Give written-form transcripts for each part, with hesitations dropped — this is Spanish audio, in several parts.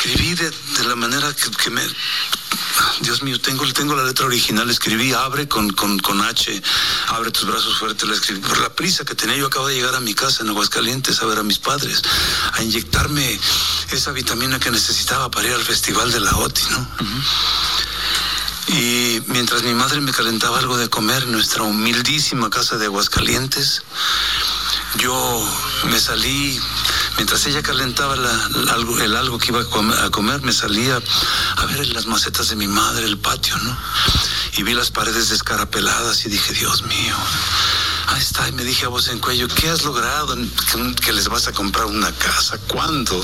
escribí de la manera que me... Dios mío, tengo la letra original. Escribí abre con H, abre tus brazos fuertes. La escribí por la prisa que tenía. Yo acabo de llegar a mi casa en Aguascalientes a ver a mis padres, a inyectarme esa vitamina que necesitaba para ir al festival de la OTI, ¿no? Uh-huh. Y mientras mi madre me calentaba algo de comer en nuestra humildísima casa de Aguascalientes, yo me salí. Mientras ella calentaba el algo que iba a comer, me salía a ver las macetas de mi madre, el patio, ¿no? Y vi las paredes descarapeladas y dije, Dios mío, ahí está. Y me dije a voz en cuello, ¿qué has logrado? ¿Que les vas a comprar una casa? ¿Cuándo?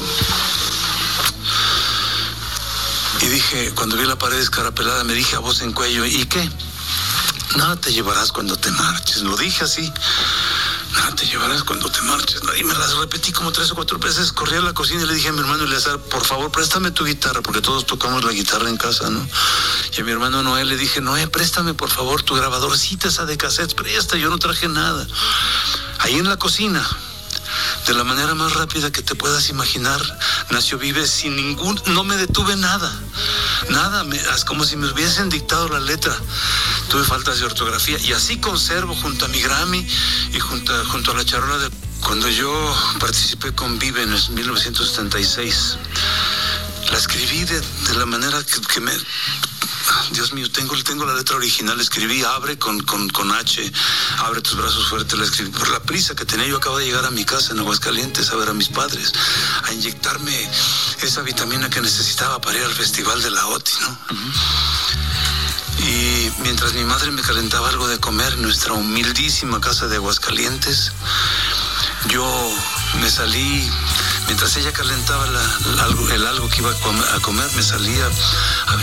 Y dije, cuando vi la pared descarapelada, me dije a voz en cuello, ¿y qué? Nada te llevarás cuando te marches. Lo dije así. Nada te llevarás cuando te marches. Y me las repetí como 3 o 4 veces. Corrí a la cocina y le dije a mi hermano Eleazar, por favor, préstame tu guitarra, porque todos tocamos la guitarra en casa, ¿no? Y a mi hermano Noé le dije, Noé, préstame por favor tu grabadorcita esa de cassettes, presta, yo no traje nada. Ahí en la cocina, de la manera más rápida que te puedas imaginar, nació Vive sin ningún... No me detuve nada, como si me hubiesen dictado la letra. Tuve faltas de ortografía y así conservo junto a mi Grammy y junto a la charola de... Cuando yo participé con Vive en 1976, la escribí de la manera que me... Dios mío, tengo la letra original. Escribí abre con H, abre tus brazos fuertes. La escribí por la prisa que tenía. Yo acabo de llegar a mi casa en Aguascalientes a ver a mis padres, a inyectarme esa vitamina que necesitaba para ir al festival de la OTI, ¿no? Uh-huh. Y mientras mi madre me calentaba algo de comer en nuestra humildísima casa de Aguascalientes, yo me salí. Mientras ella calentaba el algo que iba a comer, me salía a ver